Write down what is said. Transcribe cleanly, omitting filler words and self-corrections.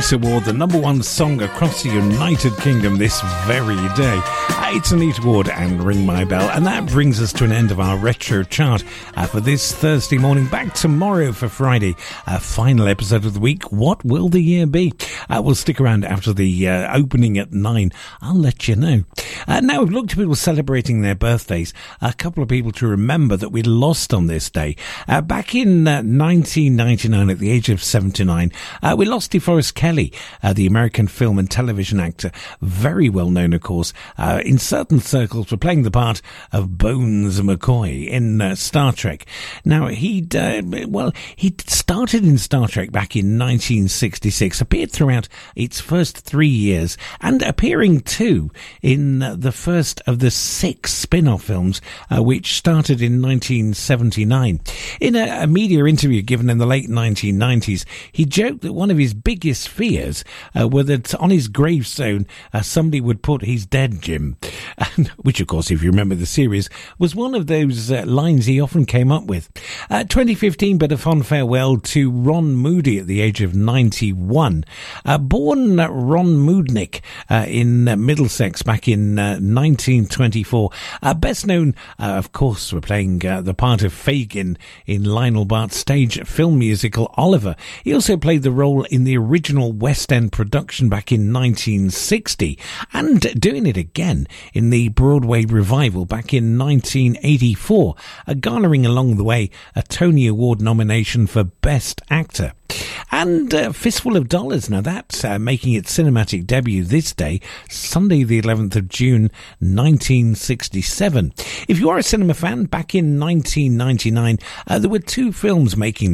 Choice Award, the number one song across the United Kingdom this very day. It's a neat award, and Ring My Bell. And that brings us to an end of our retro chart for this Thursday morning. Back tomorrow for Friday, final episode of the week. What will the year be? We'll stick around after the opening at 9. I'll let you know. Now we've looked at people celebrating their birthdays. A couple of people to remember that we lost on this day. Back in 1999, at the age of 79, we lost DeForest Kelley, the American film and television actor, very well known, of course, in certain circles for playing the part of Bones McCoy in Star Trek. Now, he started in Star Trek back in 1966, appeared throughout its first 3 years, and appearing too in the first of the 6 spin-off films, which started in 1979. In a media interview given in the late 1990s, he joked that one of his biggest fears were that on his gravestone somebody would put "He's dead, Jim," which, of course, if you remember the series, was one of those lines he often came up with. 2015 bid a fond farewell to Ron Moody at the age of 91. Born Ron Moodnick in Middlesex back in 1924. Best known, of course, for playing the part of Fagin in Lionel Bart's stage film musical Oliver. He also played the role in the original West End production back in 1960, and doing it again in the Broadway revival back in 1984, garnering along the way a Tony Award nomination for Best Actor. And Fistful of Dollars, now that's making its cinematic debut this day, Sunday the 11th of June 1967. If you are a cinema fan, back in 1999 there were 2 films making